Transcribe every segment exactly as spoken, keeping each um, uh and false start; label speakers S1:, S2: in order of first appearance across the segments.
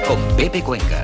S1: con Pepe Cuenca.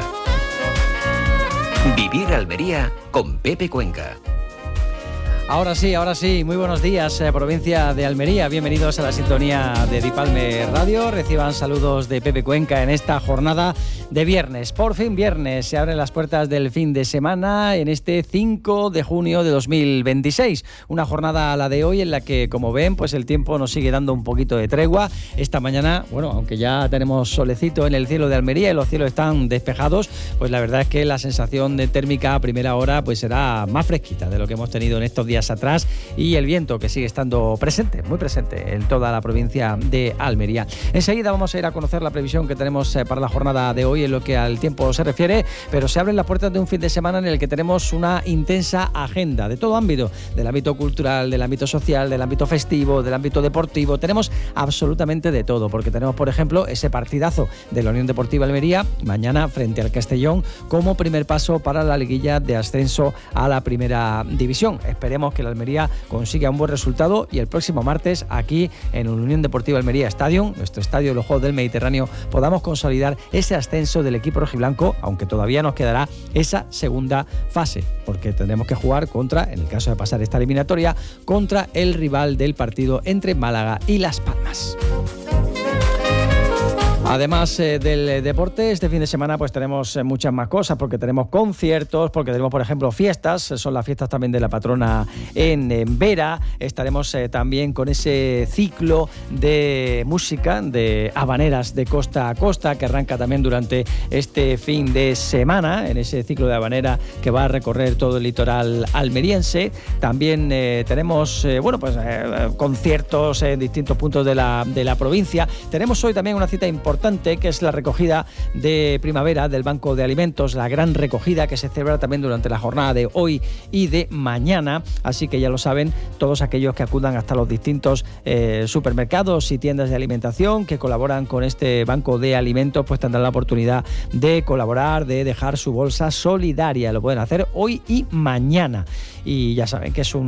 S1: Vivir Almería con Pepe Cuenca.
S2: Ahora sí, ahora sí, muy buenos días, eh, provincia de Almería. Bienvenidos a la sintonía de Dipalme Radio. Reciban saludos de Pepe Cuenca en esta jornada de viernes. Por fin viernes, se abren las puertas del fin de semana en este cinco de junio de dos mil veintiséis. Una jornada a la de hoy en la que, como ven, pues el tiempo nos sigue dando un poquito de tregua. Esta mañana, bueno, aunque ya tenemos solecito en el cielo de Almería y los cielos están despejados, pues la verdad es que la sensación de térmica a primera hora pues será más fresquita de lo que hemos tenido en estos días atrás, y el viento que sigue estando presente, muy presente en toda la provincia de Almería. Enseguida vamos a ir a conocer la previsión que tenemos para la jornada de hoy en lo que al tiempo se refiere, pero se abren las puertas de un fin de semana en el que tenemos una intensa agenda de todo ámbito, del ámbito cultural, del ámbito social, del ámbito festivo, del ámbito deportivo. Tenemos absolutamente de todo, porque tenemos, por ejemplo, ese partidazo de la Unión Deportiva Almería mañana frente al Castellón como primer paso para la liguilla de ascenso a la primera división. Esperemos que la Almería consiga un buen resultado y el próximo martes aquí en la Unión Deportiva Almería Stadium, nuestro estadio de los Juegos del Mediterráneo, podamos consolidar ese ascenso del equipo rojiblanco, aunque todavía nos quedará esa segunda fase, porque tendremos que jugar contra, en el caso de pasar esta eliminatoria, contra el rival del partido entre Málaga y Las Palmas. Además eh, del deporte, este fin de semana pues tenemos eh, muchas más cosas, porque tenemos conciertos, porque tenemos, por ejemplo, fiestas, son las fiestas también de la patrona en, en Vera. Estaremos eh, también con ese ciclo de música de habaneras de costa a costa, que arranca también durante este fin de semana, en ese ciclo de habanera que va a recorrer todo el litoral almeriense. También eh, tenemos eh, bueno, pues, eh, conciertos en distintos puntos de la, de la provincia. Tenemos hoy también una cita importante, que es la recogida de primavera del Banco de Alimentos, la gran recogida que se celebra también durante la jornada de hoy y de mañana. Así que ya lo saben, todos aquellos que acudan hasta los distintos eh, supermercados y tiendas de alimentación que colaboran con este Banco de Alimentos, pues tendrán la oportunidad de colaborar, de dejar su bolsa solidaria. Lo pueden hacer hoy y mañana. Y ya saben que es un